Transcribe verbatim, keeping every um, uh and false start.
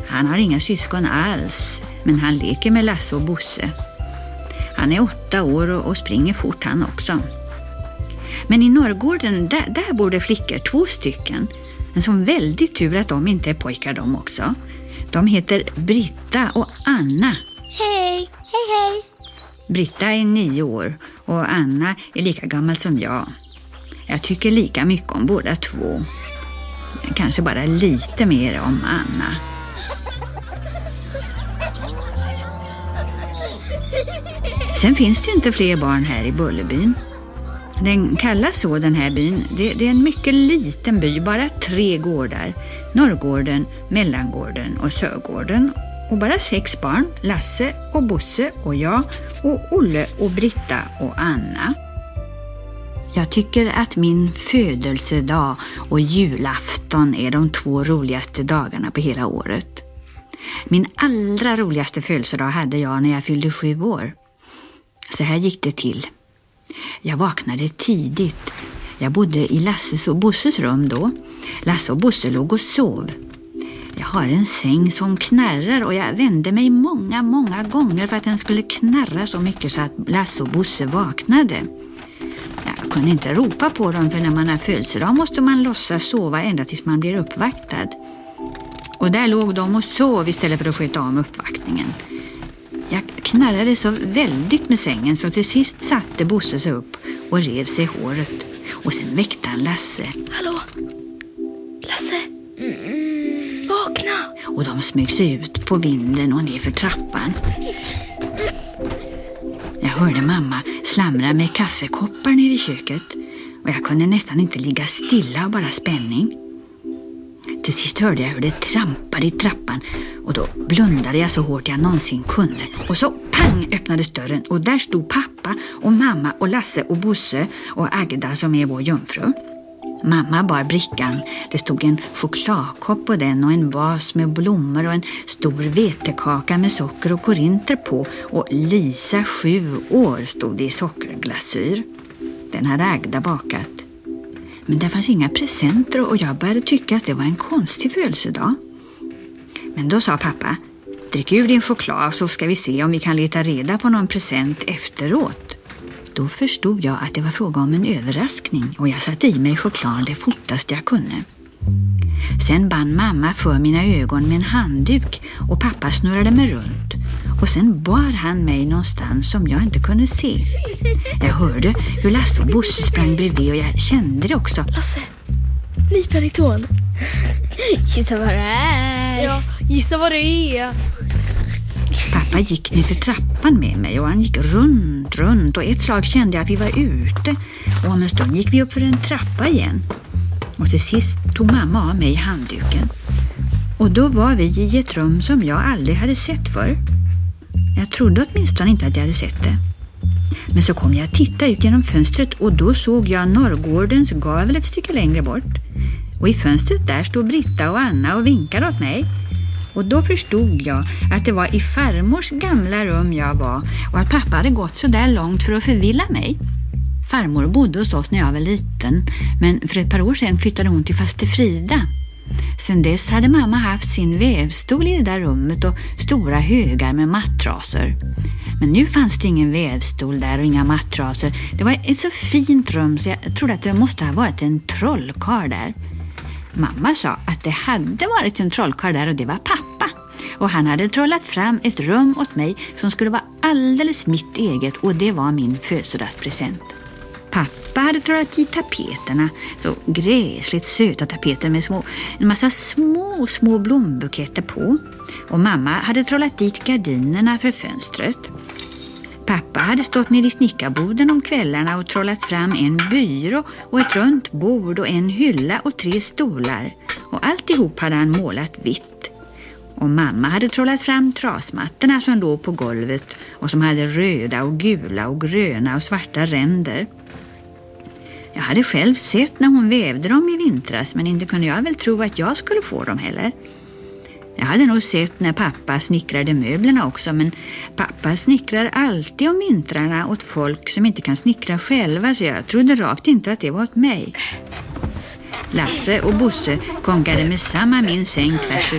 Han har inga syskon alls, men han leker med Lasse och Bosse. Han är åtta år och, och springer fort han också. Men i Norrgården, där, där bor det flickor, två stycken. En som väldigt tur att de inte är pojkar de också. De heter Britta och Anna. Hej, hej hej. Britta är nio år och Anna är lika gammal som jag. Jag tycker lika mycket om båda två. Kanske bara lite mer om Anna. Sen finns det inte fler barn här i Bullerbyn. Den kallas så, den här byn. Det, det är en mycket liten by, bara tre gårdar. Norrgården, Mellangården och Sörgården. Och bara sex barn, Lasse och Bosse och jag och Olle och Britta och Anna. Jag tycker att min födelsedag och julafton är de två roligaste dagarna på hela året. Min allra roligaste födelsedag hade jag när jag fyllde sju år. Så här gick det till. Jag vaknade tidigt. Jag bodde i Lasses och Bosses rum då. Lasse och Bosse låg och sov. Jag har en säng som knarrar och jag vände mig många, många gånger för att den skulle knarra så mycket så att Lasse och Bosse vaknade. Jag kunde inte ropa på dem, för när man har födelsedag måste man låtsas sova ända tills man blir uppvaktad. Och där låg de och sov istället för att sköta om uppvaktningen. Jag knarrade så väldigt med sängen så till sist satte Bosse sig upp och rev sig håret. Och sen väckte han Lasse. Hallå? Lasse? Mm. Vakna! Och de smög sig ut på vinden och ner för trappan. Jag hörde mamma slamra med kaffekoppar ner i köket. Och jag kunde nästan inte ligga stilla av bara spänning. Till sist hörde jag hur det trampade i trappan. Och då blundade jag så hårt jag någonsin kunde. Och så pang öppnades dörren. Och där stod pappa och mamma och Lasse och Bosse och Agda som är vår jungfru. Mamma bar brickan. Det stod en chokladkopp på den och en vas med blommor och en stor vetekaka med socker och korinter på. Och Lisa, sju år, stod det i sockerglasyr. Den hade Agda bakat. Men det fanns inga presenter och jag började tycka att det var en konstig födelsedag. Men då sa pappa, drick ur din choklad så ska vi se om vi kan leta reda på någon present efteråt. Då förstod jag att det var fråga om en överraskning och jag satte i mig choklad det fortast jag kunde. Sen band mamma för mina ögon med en handduk och pappa snurrade mig runt. Och sen bar han mig någonstans som jag inte kunde se. Jag hörde hur Lasse och Bosse sprang bredvid och jag kände det också. Lasse, nypa i tån. Gissa vad det är. Ja, gissa vad det är. Pappa gick ner för trappan med mig och han gick runt, runt och ett slag kände jag att vi var ute. Och om en stund gick vi upp för en trappa igen. Och till sist tog mamma av mig handduken. Och då var vi i ett rum som jag aldrig hade sett förr. Jag trodde åtminstone inte att jag hade sett det. Men så kom jag att titta ut genom fönstret och då såg jag Norrgårdens gavel ett stycke längre bort. Och i fönstret där stod Britta och Anna och vinkade åt mig. Och då förstod jag att det var i farmors gamla rum jag var och att pappa hade gått så där långt för att förvilla mig. Farmor bodde hos oss när jag var liten, men för ett par år sedan flyttade hon till faste Frida. Sen dess hade mamma haft sin vävstol i det där rummet och stora högar med mattraser. Men nu fanns det ingen vävstol där och inga mattraser. Det var ett så fint rum så jag trodde att det måste ha varit en trollkarl där. Mamma sa att det hade varit en trollkarl där och det var pappa. Och han hade trollat fram ett rum åt mig som skulle vara alldeles mitt eget och det var min födelsedagspresent. Pappa hade trollat i tapeterna, så gräsligt söta tapeter med små, en massa små, små blombuketter på. Och mamma hade trollat dit gardinerna för fönstret. Pappa hade stått nere i snickarboden om kvällarna och trollat fram en byrå och ett runt bord och en hylla och tre stolar. Och alltihop hade han målat vitt. Och mamma hade trollat fram trasmattorna som låg på golvet och som hade röda och gula och gröna och svarta ränder. Jag hade själv sett när hon vävde dem i vintras, men inte kunde jag väl tro att jag skulle få dem heller. Jag hade nog sett när pappa snickrade möblerna också, men pappa snickrar alltid om vintrarna åt folk som inte kan snickra själva, så jag trodde rakt inte att det var åt mig. Lasse och Bosse konkade med samma min säng tvärs